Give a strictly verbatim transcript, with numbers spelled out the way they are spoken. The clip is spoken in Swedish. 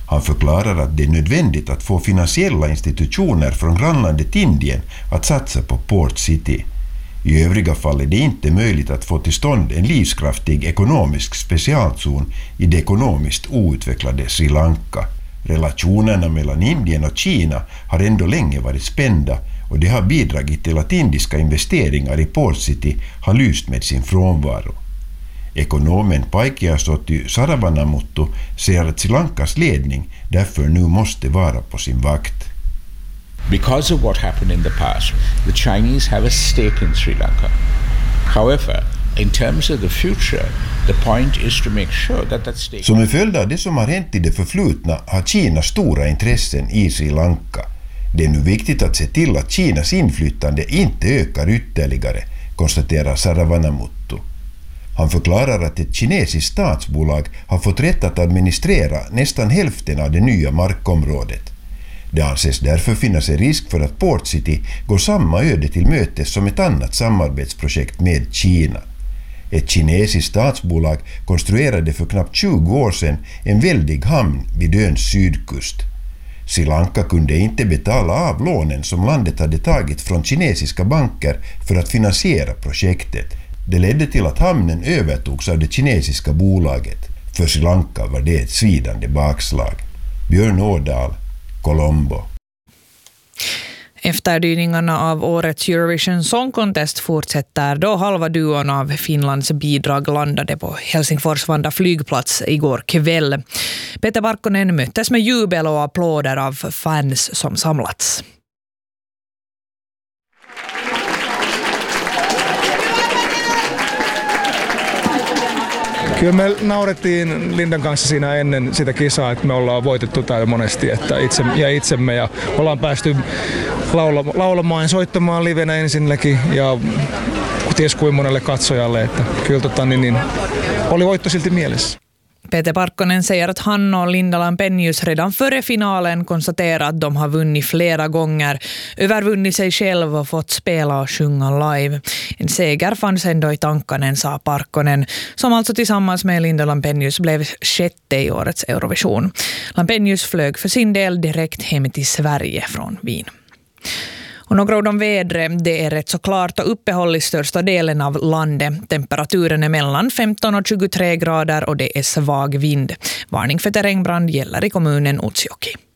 Han förklarar att det är nödvändigt att få finansiella institutioner från grannlandet Indien att satsa på Port City. I övriga fall är det inte möjligt att få till stånd en livskraftig ekonomisk specialzon i det ekonomiskt outvecklade Sri Lanka. Relationerna mellan Indien och Kina har ändå länge varit spända och det har bidragit till att indiska investeringar i Port City har lyst med sin frånvaro. Ekonomen Paikeasoty Saravanamuttu säger att Sri Lankas ledning därför nu måste vara på sin vakt. Because of what happened in the past, the Chinese have a stake in Sri Lanka. However, in terms of the future, the point is to make sure that that stake... Som en följd av det som har hänt i det förflutna har Kina stora intressen i Sri Lanka. Det är nu viktigt att se till att Kinas inflytande inte ökar ytterligare, konstaterar Saravanamuttu. Han förklarar att ett kinesiskt statsbolag har fått rätt att administrera nästan hälften av det nya markområdet. Det anses därför finnas en risk för att Port City går samma öde till mötes som ett annat samarbetsprojekt med Kina. Ett kinesiskt statsbolag konstruerade för knappt tjugo år sedan en väldig hamn vid öns sydkust. Sri Lanka kunde inte betala av lånen som landet hade tagit från kinesiska banker för att finansiera projektet. Det ledde till att hamnen övertogs av det kinesiska bolaget. För Sri Lanka var det ett svidande bakslag. Björn Årdal, Colombo. Efterdyningarna av årets Eurovision Song Contest fortsätter då halva duon av Finlands bidrag landade på Helsingfors Vanda flygplats igår kväll. Peter Parkkonen möttes med jubel och applåder av fans som samlats. Kyllä me naurettiin Lindan kanssa siinä ennen sitä kisaa, että me ollaan voitettu tää jo monesti että itse, ja itsemme ja ollaan päästy laula, laulamaan ja soittamaan livenä ensinnäkin ja ties kuin monelle katsojalle, että kyllä tota, niin, niin, oli voitto silti mielessä. Peter Parkkonen säger att han och Linda Lampenius redan före finalen konstaterar att de har vunnit flera gånger, övervunnit sig själv och fått spela och sjunga live. En seger fanns ändå i tankarna, sa Parkkonen, som alltså tillsammans med Linda Lampenius blev sjätte i årets Eurovision. Lampenius flög för sin del direkt hem till Sverige från Wien. Och några ord om vädret, det är rätt så klart och uppehåll i största delen av landet. Temperaturen är mellan femton och tjugotre grader och det är svag vind. Varning för terrängbrand gäller i kommunen Utsjoki.